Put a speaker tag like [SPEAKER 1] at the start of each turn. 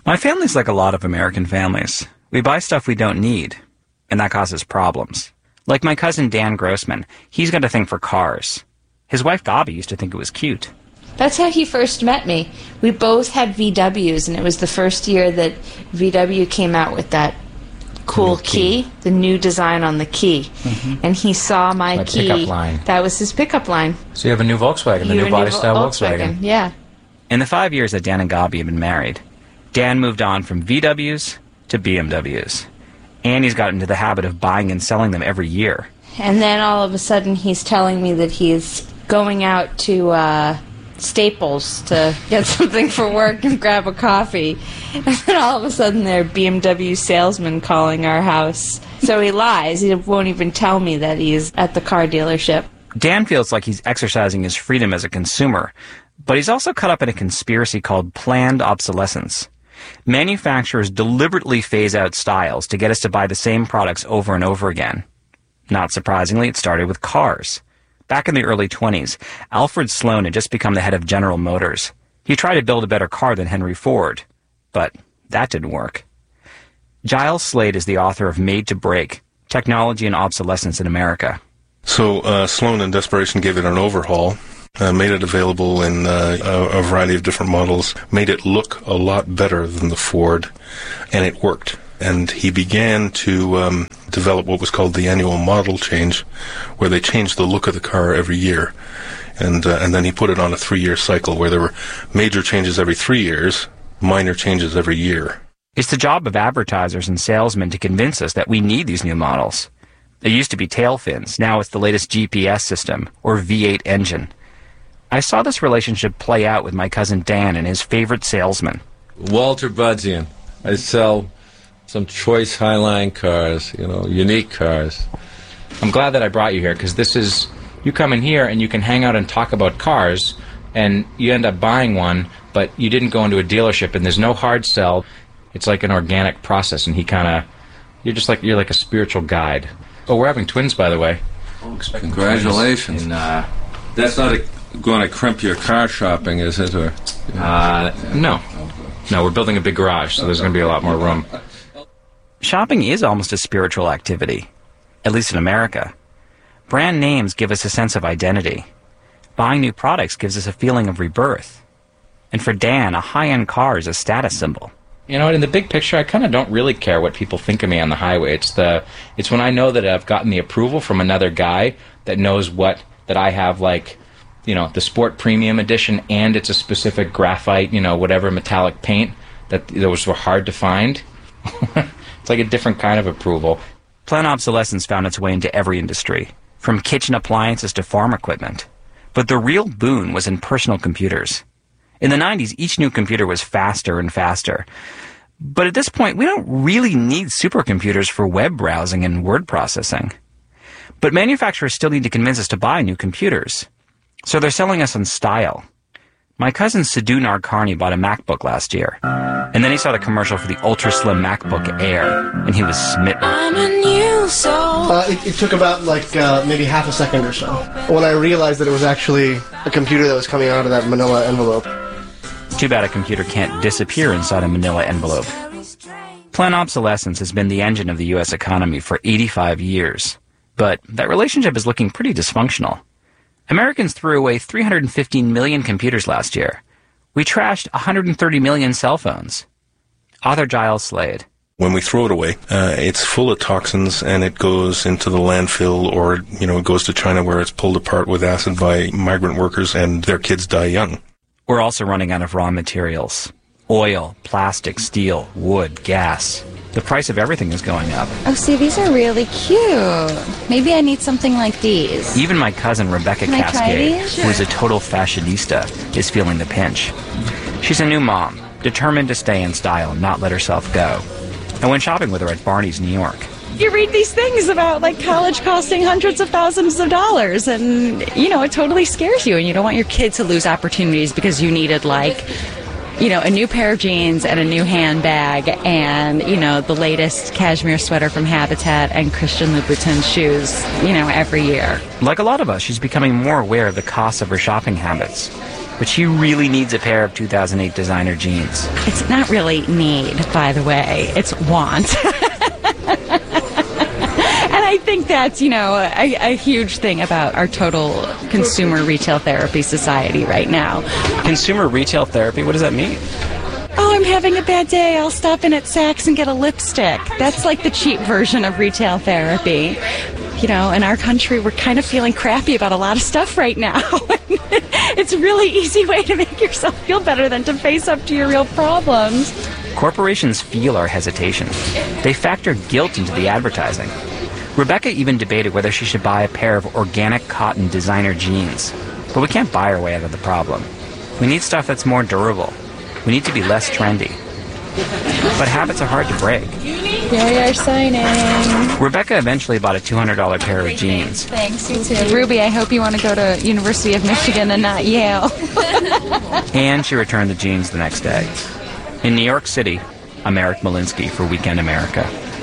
[SPEAKER 1] My family's like a lot of American families. We buy stuff we don't need, and that causes problems. Like my cousin Dan Grossman, he's got a thing for cars. His wife Gabi used to think it was cute.
[SPEAKER 2] That's how he first met me. We both had VWs, and it was the first year that VW came out with that cool key, the new design on the key. Mm-hmm. And he saw my key.
[SPEAKER 3] Pickup line.
[SPEAKER 2] That was his pickup line.
[SPEAKER 3] So you have a new Volkswagen, the new body-style Volkswagen.
[SPEAKER 2] Yeah.
[SPEAKER 1] In the 5 years that Dan and Gabi have been married, Dan moved on from VWs to BMWs. And he's got into the habit of buying and selling them every year.
[SPEAKER 2] And then all of a sudden he's telling me that he's going out to Staples to get something for work and grab a coffee. And then all of a sudden there are BMW salesmen calling our house. So he lies. He won't even tell me that he's at the car dealership.
[SPEAKER 1] Dan feels like he's exercising his freedom as a consumer, but he's also caught up in a conspiracy called planned obsolescence. Manufacturers deliberately phase out styles to get us to buy the same products over and over again. Not surprisingly, it started with cars. Back in the early 1920s, Alfred Sloan had just become the head of General Motors. He tried to build a better car than Henry Ford, but that didn't work. Giles Slade is the author of Made to Break, Technology and Obsolescence in America.
[SPEAKER 4] So Sloan, in desperation, gave it an overhaul, made it available in a variety of different models, made it look a lot better than the Ford, and it worked. And he began to develop what was called the annual model change, where they changed the look of the car every year. And then he put it on a 3-year cycle where there were major changes every 3 years, minor changes every year.
[SPEAKER 1] It's the job of advertisers and salesmen to convince us that we need these new models. It used to be tail fins. Now it's the latest GPS system, or V8 engine. I saw this relationship play out with my cousin Dan and his favorite salesman.
[SPEAKER 5] Walter Budzian. I sell some choice Highline cars, unique cars.
[SPEAKER 3] I'm glad that I brought you here, because this is, you come in here and you can hang out and talk about cars, and you end up buying one, but you didn't go into a dealership, and there's no hard sell. It's like an organic process, and you're like a spiritual guide. Oh, we're having twins, by the way.
[SPEAKER 5] Congratulations. That's not going to crimp your car shopping, is it? Or
[SPEAKER 3] No, we're building a big garage, so there's going to be a lot more room.
[SPEAKER 1] Shopping is almost a spiritual activity, at least in America. Brand names give us a sense of identity. Buying new products gives us a feeling of rebirth. And for Dan, a high-end car is a status symbol.
[SPEAKER 3] You know what, in the big picture, I kind of don't really care what people think of me on the highway. It's when I know that I've gotten the approval from another guy that knows that I have, like, the Sport Premium Edition, and it's a specific graphite, whatever metallic paint that those were hard to find. It's like a different kind of approval.
[SPEAKER 1] Planned obsolescence found its way into every industry, from kitchen appliances to farm equipment. But the real boon was in personal computers. In the 90s, each new computer was faster and faster. But at this point, we don't really need supercomputers for web browsing and word processing. But manufacturers still need to convince us to buy new computers. So they're selling us on style. My cousin Sidhu Narkarni bought a MacBook last year. And then he saw the commercial for the ultra-slim MacBook Air, and he was smitten.
[SPEAKER 2] I'm a new soul.
[SPEAKER 6] It took about, maybe half a second or so when I realized that it was actually a computer that was coming out of that manila envelope.
[SPEAKER 1] Too bad a computer can't disappear inside a manila envelope. Planned obsolescence has been the engine of the U.S. economy for 85 years. But that relationship is looking pretty dysfunctional. Americans threw away 315 million computers last year. We trashed 130 million cell phones. Author Giles Slade.
[SPEAKER 4] When we throw it away, it's full of toxins, and it goes into the landfill, or, it goes to China where it's pulled apart with acid by migrant workers, and their kids die young.
[SPEAKER 1] We're also running out of raw materials. Oil, plastic, steel, wood, gas. The price of everything is going up.
[SPEAKER 7] Oh, see, these are really cute. Maybe I need something like these.
[SPEAKER 1] Even my cousin Rebecca Cascade, who is a total fashionista, is feeling the pinch. She's a new mom, determined to stay in style and not let herself go. I went shopping with her at Barney's, New York.
[SPEAKER 8] You read these things about, college costing hundreds of thousands of dollars, and, it totally scares you, and you don't want your kid to lose opportunities because you needed, a new pair of jeans and a new handbag and, the latest cashmere sweater from Habitat and Christian Louboutin shoes, every year.
[SPEAKER 1] Like a lot of us, she's becoming more aware of the costs of her shopping habits. but she really needs a pair of 2008 designer jeans.
[SPEAKER 8] It's not really need, by the way. It's want. And I think that's, a huge thing about our total consumer retail therapy society right now.
[SPEAKER 1] Consumer retail therapy? What does that mean?
[SPEAKER 8] Oh, I'm having a bad day. I'll stop in at Saks and get a lipstick. That's like the cheap version of retail therapy. In our country, we're kind of feeling crappy about a lot of stuff right now. It's a really easy way to make yourself feel better than to face up to your real problems.
[SPEAKER 1] Corporations feel our hesitation. They factor guilt into the advertising. Rebecca even debated whether she should buy a pair of organic cotton designer jeans. But we can't buy our way out of the problem. We need stuff that's more durable. We need to be less trendy. But habits are hard to break.
[SPEAKER 7] Here we are signing.
[SPEAKER 1] Rebecca eventually bought a $200 pair of jeans.
[SPEAKER 7] Thanks, you too. Ruby, I hope you want to go to University of Michigan and not Yale.
[SPEAKER 1] And she returned the jeans the next day. In New York City, I'm Eric Malinsky for Weekend America.